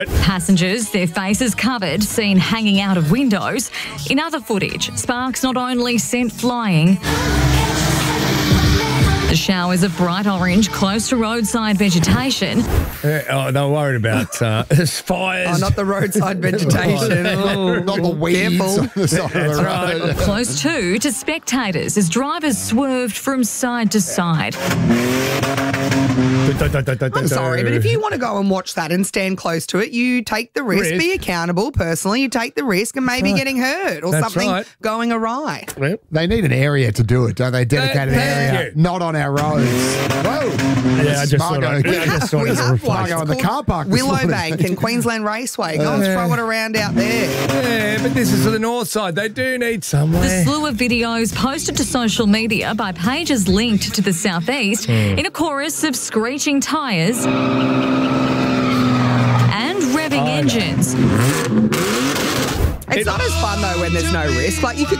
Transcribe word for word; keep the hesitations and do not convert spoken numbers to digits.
Passengers, their faces covered, seen hanging out of windows. In other footage, sparks not only sent flying. The showers of bright orange close to roadside vegetation. Uh, oh, they're worried about uh, fires. Oh, not the roadside vegetation. Oh, not the weeds careful. on the side of the road. right. Close too to spectators as drivers swerved from side to side. I'm sorry, but if you want to go and watch that and stand close to it, you take the risk, Risk. be accountable personally, you take the risk and maybe right. getting hurt or That's something right. going awry. Yep. They need an area to do it, don't they? Dedicated Thank area, you. not on our roads. Whoa. Yeah, I just thought I, Margo. yeah, I just thought We it was a have one. reflection. Margo in the It's car park this morning. Willowbank and Queensland Raceway. Go and throw it around out there. Yeah, but this is to the north side. They do need The somewhere. slew of videos posted to social media by pages linked to the southeast in a chorus of screeching tyres and revving Oh, no. engines. It's not as fun though when there's no risk. Like you could